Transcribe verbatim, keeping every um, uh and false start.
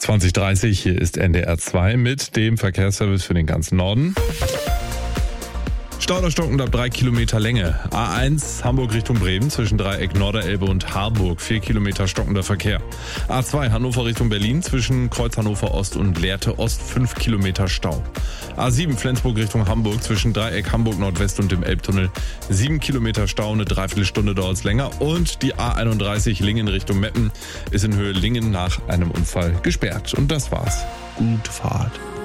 zwanzig Uhr dreißig, hier ist N D R zwei mit dem Verkehrsservice für den ganzen Norden. Stau oder stockend ab drei Kilometer Länge. A eins Hamburg Richtung Bremen zwischen Dreieck Norderelbe und Harburg, vier Kilometer stockender Verkehr. A zwei Hannover Richtung Berlin zwischen Kreuz Hannover Ost und Lehrte Ost, fünf Kilometer Stau. A sieben Flensburg Richtung Hamburg zwischen Dreieck Hamburg Nordwest und dem Elbtunnel, sieben Kilometer Stau, eine Dreiviertelstunde dauert es länger. Und die A einunddreißig Lingen Richtung Meppen ist in Höhe Lingen nach einem Unfall gesperrt. Und das war's. Gute Fahrt.